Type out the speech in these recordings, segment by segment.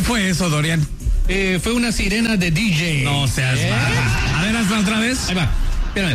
fue eso, Dorian? Fue una sirena de DJ. No seas mal. A ver, hazla otra vez. Ahí va, espérame.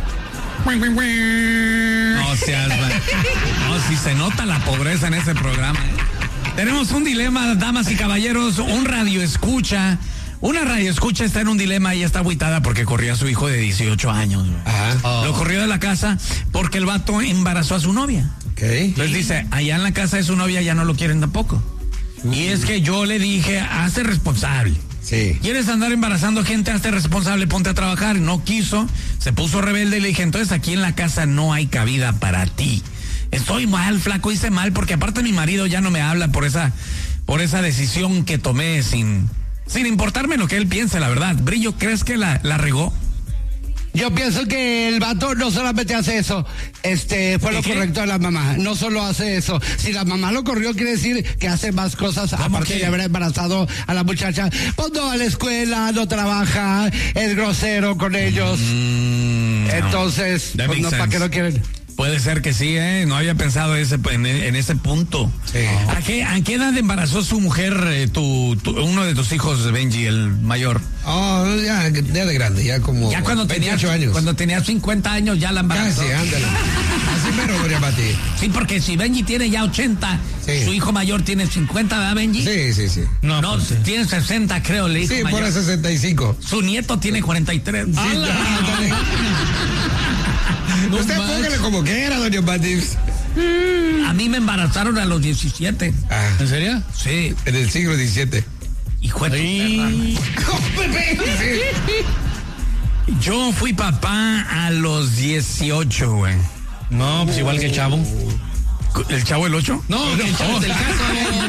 No seas mal. No, si se nota la pobreza en ese programa. Tenemos un dilema, damas y caballeros, una radio escucha está en un dilema y está agüitada porque corrió a su hijo de 18 años. Ajá. Lo corrió de la casa porque el vato embarazó a su novia. Okay. Entonces dice, allá en la casa de su novia ya no lo quieren tampoco. Y es que yo le dije, hazte responsable. Sí. ¿Quieres andar embarazando gente? Hazte responsable, ponte a trabajar. No quiso, se puso rebelde y le dije, entonces aquí en la casa no hay cabida para ti. Estoy mal, flaco, hice mal, porque aparte mi marido ya no me habla por esa decisión que tomé sin importarme lo que él piense, la verdad. Brillo, ¿crees que la regó? Yo pienso que el vato no solamente hace eso, fue lo correcto de la mamá, no solo hace eso. Si la mamá lo corrió, quiere decir que hace más cosas, aparte de haber embarazado a la muchacha. Pues no va a la escuela, no trabaja, es grosero con ellos. Entonces, pues no, ¿para qué lo quieren? Puede ser que sí, no había pensado en ese punto. Sí. ¿A qué edad embarazó su mujer, uno de tus hijos, Benji, el mayor? Oh, ya de grande, ya como ya cuando 28 años. Cuando tenía 50 años ya la embarazó. Casi, ándale. Así mero, Dorian Bati. Sí, porque si Benji tiene ya 80, sí. Su hijo mayor tiene 50, ¿verdad, Benji? Sí. No, pues, tiene 60, creo, el hijo mayor. Sí, por 65. Su nieto tiene 43. Sí, usted póngale como que era, Dorian Bati. A mí me embarazaron a los 17. ¿En serio? Sí. En el siglo XVII. Hijo de Yo fui papá a los 18, güey. No, pues igual que el chavo. ¿El chavo el 8? No, que el chavo del caso.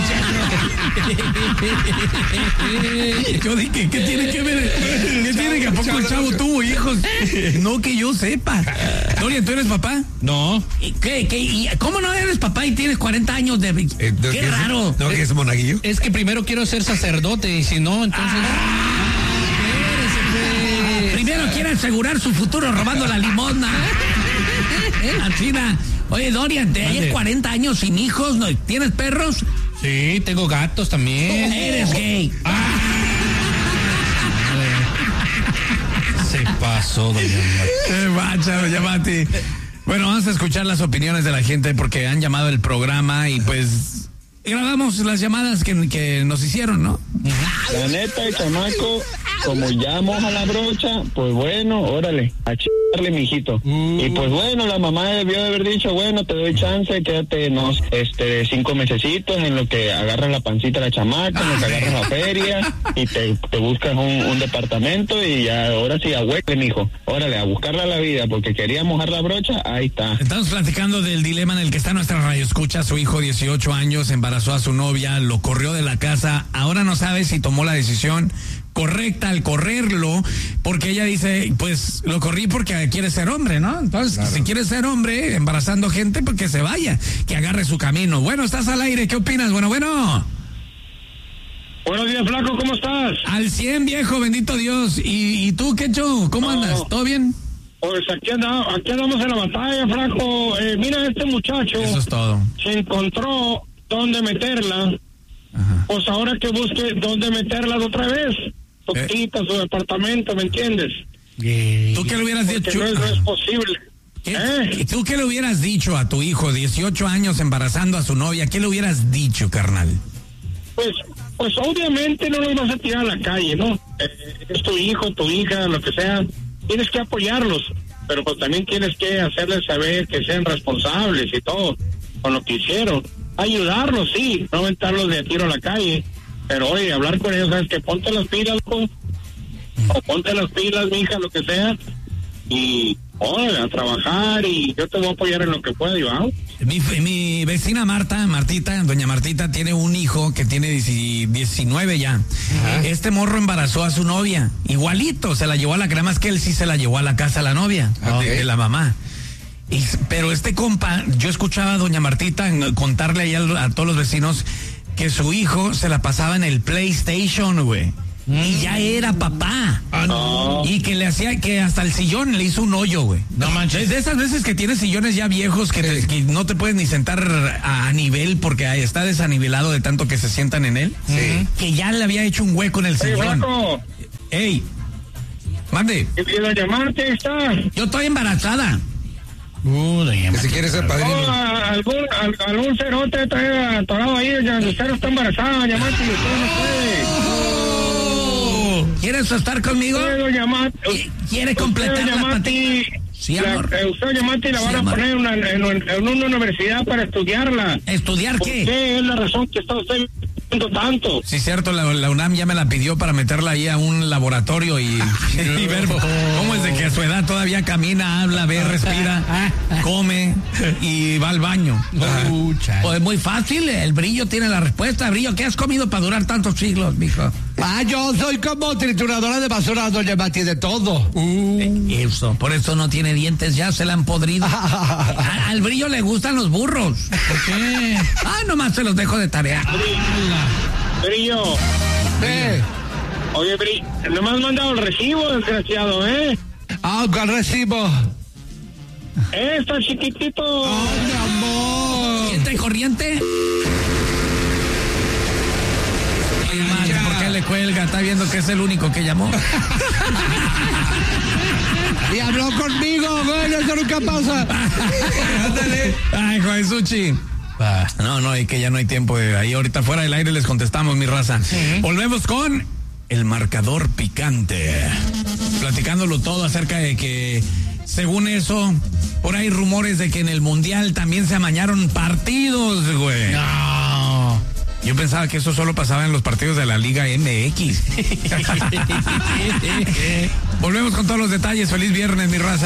Yo dije, ¿qué tiene que ver? ¿Qué tiene que a poco el chavo tuvo hijos? No que yo sepa. Dorian, ¿tú eres papá? No. ¿Y cómo no eres papá y tienes 40 años de... Qué raro. ¿No que es monaguillo? Es que primero quiero ser sacerdote y si no, entonces... Primero quiere asegurar su futuro robando la limosna. China. Oye, Dorian, ¿tienes 40 años sin hijos? ¿No? ¿Tienes perros? Sí, tengo gatos también. Eres gay. Se pasó, Dorian. Bacha, Dorian Bati. Bueno, vamos a escuchar las opiniones de la gente porque han llamado el programa y pues grabamos las llamadas que nos hicieron, ¿no? La neta, el chamaco, como ya moja la brocha, pues bueno, órale, a chingarle, mijito. Y pues bueno, la mamá debió de haber dicho, bueno, te doy chance, quédate 5 mesecitos en lo que agarras la pancita a la chamaca, en lo que agarras la feria y te buscas un departamento y ya, ahora sí, a hueque, mijo. Órale, a buscarla la vida, porque quería mojar la brocha, ahí está. Estamos platicando del dilema en el que está nuestra radio escucha. Su hijo, 18 años, embarazó a su novia, lo corrió de la casa, ahora no sabe si tomó la decisión correcta al correrlo, porque ella dice, pues lo corrí porque quiere ser hombre, ¿no? Entonces, claro. Si quiere ser hombre, embarazando gente, pues que se vaya, que agarre su camino. Bueno, estás al aire, ¿qué opinas? Bueno. Buenos días, flaco, ¿cómo estás? Al 100, viejo, bendito Dios. ¿Y tú, qué show? ¿Cómo andas? ¿Todo bien? Pues aquí andamos en la batalla, flaco. Mira, este muchacho. Eso es todo. Se encontró dónde meterla. Ajá. Pues ahora que busque dónde meterla otra vez. Su quita, su departamento, ¿me entiendes? ¿Tú qué le hubieras dicho? No es posible. ¿Tú qué le hubieras dicho a tu hijo, 18 años, embarazando a su novia? ¿Qué le hubieras dicho, carnal? Pues obviamente no los vas a tirar a la calle, ¿no? Es tu hijo, tu hija, lo que sea. Tienes que apoyarlos, pero pues también tienes que hacerles saber que sean responsables y todo con lo que hicieron. Ayudarlos, sí, no aventarlos de tiro a la calle, pero oye, hablar con ellos, ¿sabes? Que ponte las pilas, loco, o ponte las pilas, mija, lo que sea, y oye, a trabajar, y yo te voy a apoyar en lo que pueda, Iván. Mi vecina Martita, doña Martita, tiene un hijo que tiene 19 ya. Ajá. Este morro embarazó a su novia, igualito, se la llevó a la crema, es que él sí se la llevó a la casa a la novia, de la mamá. Pero este compa, yo escuchaba a doña Martita contarle ahí a todos los vecinos que su hijo se la pasaba en el PlayStation, güey. Y ya era papá. No. Y que le hacía que hasta el sillón le hizo un hoyo, güey. No manches. De esas veces que tienes sillones ya viejos que, que no te puedes ni sentar a nivel porque está desanivelado de tanto que se sientan en él. Sí. Que ya le había hecho un hueco en el Oye, sillón. Flaco, Ey, mande. ¿quiero llamarte? ¿Está? Yo estoy embarazada. Doña Que si quieres ser Oh, padrino. algún cerote está atorado ahí, ya usted no está embarazada, llamate y usted no puede. ¿Quieres estar conmigo? Usted llamate. ¿Quiere completar la patita? Sí, amor. Usted llamate y la Sí, van a amor. poner en una universidad para estudiarla. ¿Estudiar ¿Por qué? qué es la razón que está usted viendo tanto? Sí, cierto, la UNAM ya me la pidió para meterla ahí a un laboratorio y ver cómo es de que a su edad todavía camina, habla, ve, respira, come y va al baño. Pues es muy fácil, el Brillo tiene la respuesta. Brillo, ¿qué has comido para durar tantos siglos, mijo? Yo soy como trituradora de basura, doña Mati, de todo. Eso, por eso no tiene dientes, ya se la han podrido. Al Brillo le gustan los burros. ¿Por qué? Nomás se los dejo de tarea. Brillo, oye, Brillo, no me has mandado el recibo, desgraciado, ¿eh? ¿Cuál recibo? Está chiquitito. Mi amor. ¿Siente corriente? Oye, madre, ¿por qué le cuelga? Está viendo que es el único que llamó. Y habló conmigo, güey, eso nunca pasa. Ándale. Ay, Joesuchi. No, y que ya no hay tiempo. Ahí ahorita fuera del aire les contestamos, mi raza. Volvemos con el marcador picante. Platicándolo todo acerca de que, según eso, por ahí rumores de que en el Mundial también se amañaron partidos, güey. No. Yo pensaba que eso solo pasaba en los partidos de la Liga MX. Volvemos con todos los detalles. Feliz viernes, mi raza.